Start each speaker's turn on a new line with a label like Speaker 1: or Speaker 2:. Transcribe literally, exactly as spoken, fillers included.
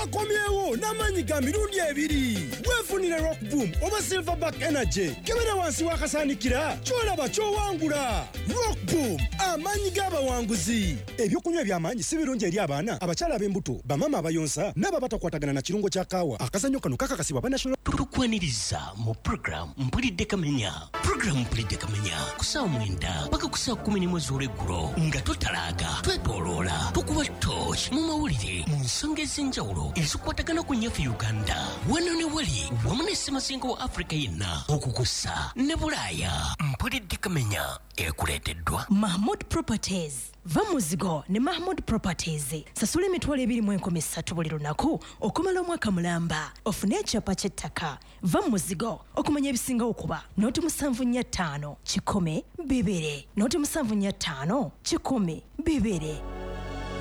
Speaker 1: gakomyewo n'amanyi ga mirundi ebiri. Weefunire Rock Boom oba Silverback Energy. Kebera wansi wakasaanikira kyolaba kyowangula. Rock Boom amanyi g'abawanguzi. Ebyokunywa eby'amaanyi si birungi eri abaana, abakyala ab'embuto, bamama abayonsa n'ababatakwatagana na kirungo kya kaawa. Akazannyo kano kakakasibwa ba National
Speaker 2: tukwaniriza mu program Mpulidde Kamenya. Program Mpulidde Kamenya kusaawa mwenda paka kusaawa kumi n'imwe z'olweggulo nga totalaaga twetoloola tukuba torch mu mawulire mu nsonga ez'enjawulo ezikwatagana ku nnyaffe Uganda wano ne wali wamu ne Ssemazinga wa Africa yenna okukusa ne Bulaaya. Mpulidde Kamenya ekuleeteddwa
Speaker 3: Mahmood Properties. Va muzigo ne Mahmood Properties. Sasula emitwalo ebiri mu enkumi ssatu buli lunaku okumala omwaka mulamba. Ofune ekyapa ky'ettaka. Va muzigo okumanya ebisinga okuba nooti musanvu nnya ttaano kikumi bibiri. Nooti musanvu nnya ttaano kikumi bibiri.